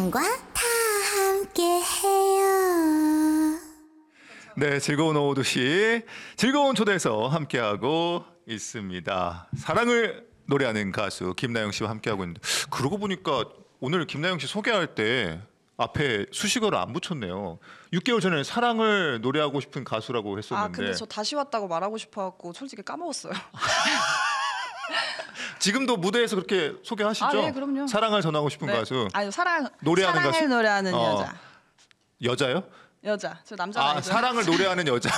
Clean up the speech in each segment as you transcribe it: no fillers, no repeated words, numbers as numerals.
김나영과 다 함께해요. 네, 즐거운 오후 2시 즐거운 초대에서 함께하고 있습니다. 사랑을 노래하는 가수 김나영 씨와 함께하고 있는데, 그러고 보니까 오늘 김나영 씨 소개할 때 앞에 수식어를 안 붙였네요. 6개월 전에 사랑을 노래하고 싶은 가수라고 했었는데. 근데 저 다시 왔다고 말하고 싶어갖고 솔직히 까먹었어요. 지금도 무대에서 그렇게 소개하시죠? 네, 그럼요. 사랑을 전하고 싶은 가수. 아니 노래하는 사랑을 가수? 노래하는 여자. 여자요? 여자. 저 남자가 아니죠. 사랑을 노래하는 여자.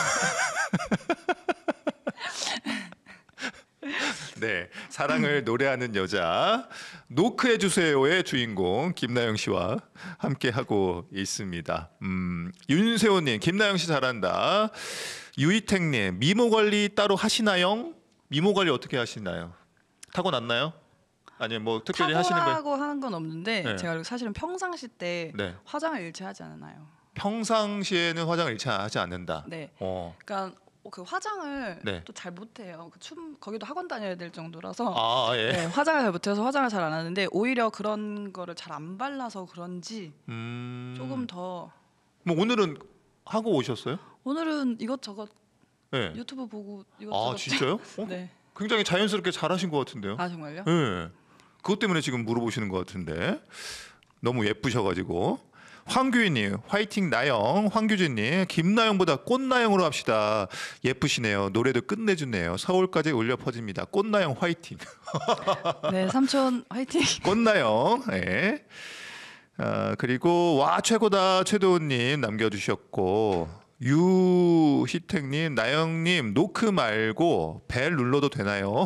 네, 사랑을 노래하는 여자 노크해 주세요의 주인공 김나영 씨와 함께 하고 있습니다. 윤세호님, 김나영 씨 잘한다. 유이택님, 미모 관리 따로 하시나요? 미모 관리 어떻게 하시나요? 타고났나요? 아니면 뭐 특별히 하시는 거예요? 타고나고 하는 건 없는데 네. 제가 사실은 평상시 때 네. 화장을 일체 하지 않아요. 평상시에는 화장을 일체 하지 않는다. 네. 어. 그러니까 그 화장을 네. 또 잘 못해요. 거기도 학원 다녀야 될 정도라서 예. 네, 화장을 잘 못해서 화장을 잘 안 하는데 오히려 그런 거를 잘 안 발라서 그런지 조금 더. 뭐 오늘은 하고 오셨어요? 오늘은 이것저것 네. 유튜브 보고 이것저것. 진짜요? 네. 굉장히 자연스럽게 잘하신 것 같은데요. 정말요? 네. 그것 때문에 지금 물어보시는 것 같은데 너무 예쁘셔가지고. 황규희님, 화이팅 나영. 황규진님, 김나영보다 꽃나영으로 합시다. 예쁘시네요. 노래도 끝내주네요. 서울까지 울려 퍼집니다. 꽃나영 화이팅. 네, 삼촌 화이팅. 꽃나영. 네. 그리고 와 최고다 최도훈님 남겨주셨고, 유희택님, 나영님 노크 말고 벨 눌러도 되나요?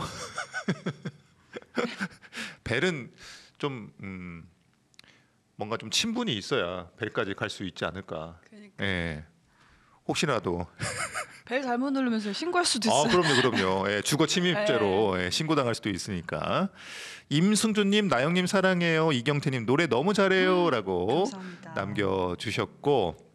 벨은 좀 뭔가 좀 친분이 있어야 벨까지 갈 수 있지 않을까. 그러니까. 예. 혹시라도. 벨 잘못 누르면서 신고할 수도 있어요. 그럼요. 예, 주거 침입죄로 신고당할 수도 있으니까. 임승준님, 나영님 사랑해요. 이경태님 노래 너무 잘해요라고 감사합니다. 남겨주셨고.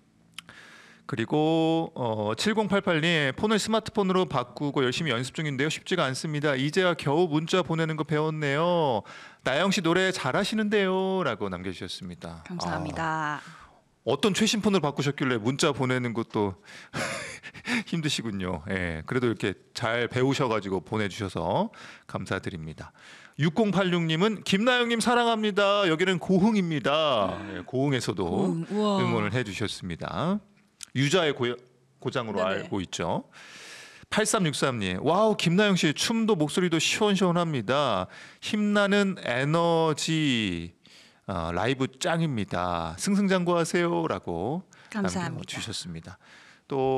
그리고 7088님, 폰을 스마트폰으로 바꾸고 열심히 연습 중인데요. 쉽지가 않습니다. 이제야 겨우 문자 보내는 거 배웠네요. 나영 씨 노래 잘하시는데요 라고 남겨주셨습니다. 감사합니다. 어떤 최신 폰을 바꾸셨길래 문자 보내는 것도 힘드시군요. 예, 그래도 이렇게 잘 배우셔가지고 보내주셔서 감사드립니다. 6086님은 김나영님 사랑합니다. 여기는 고흥입니다. 예, 고흥에서도 응원을 해주셨습니다. 유자의 고장으로 네네. 알고 있죠. 8363님, 와우, 김나영 씨 춤도 목소리도 시원시원합니다. 힘나는 에너지 라이브 짱입니다. 승승장구하세요라고 감사합니다. 남겨주셨습니다. 또